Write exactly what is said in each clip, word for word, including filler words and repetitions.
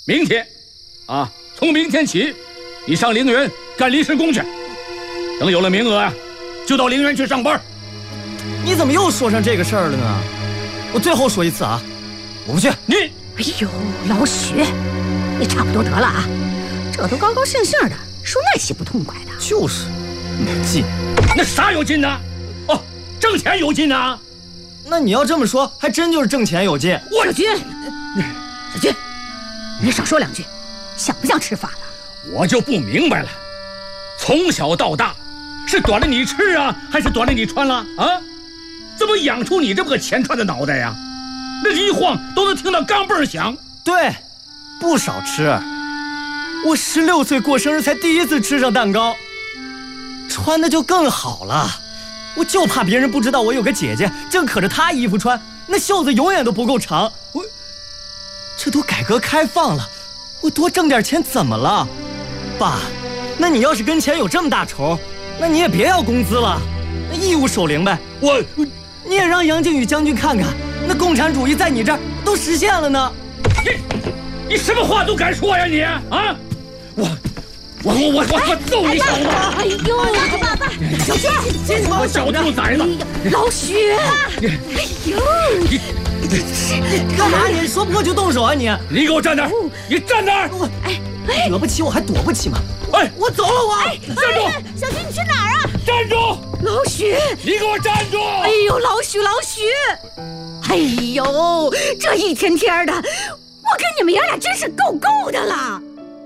明天，啊，从明天起，你上陵园干临时工去。等有了名额啊，就到陵园去上班。 你怎么又说上这个事儿了呢？我最后说一次啊，我不去。 你， 哎呦，老许，你差不多得了啊！这都高高兴兴的，说那些不痛快的。 就是，没劲。 那啥有劲呢？哦，挣钱有劲啊！ 那你要这么说，还真就是挣钱有劲。 我小军，小军，你少说两句，像不像吃饭了？ 我就不明白了，从小到大，是短了你吃啊，还是短了你穿了啊？怎么养出你这么个钱穿的脑袋呀？那一晃都能听到钢镚响。 对，不少吃。我十六岁过生日才第一次吃上蛋糕，穿的就更好了。我就怕别人不知道我有个姐姐正可着她衣服穿，那袖子永远都不够长。我这都改革开放了，我多挣点钱怎么了？爸，那你要是跟钱有这么大仇，那你也别要工资了，那义务守灵呗。 我， 你也让杨靖宇将军看看，那共产主义在你这儿都实现了呢。 你你什么话都敢说呀你啊！我我我我我我揍你小子！ 哎呦，爸爸，小军， 这我小兔崽子！ 老许，哎呦， 你你干嘛？你说不过就动手啊你！ 你给我站那儿！你站那儿！ 我哎，惹不起我还躲不起吗？ 哎， 我走了我！ 站住！ 小军，你去哪儿啊？ 站住！ 老许， 你给我站住！ 哎呦，老许老许，哎呦，这一天天的，我跟你们爷俩真是够够的了。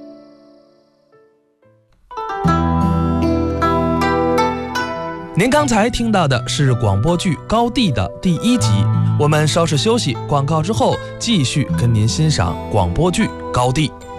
您刚才听到的是广播剧《高地》的第一集，我们稍事休息，广告之后继续跟您欣赏广播剧《高地》。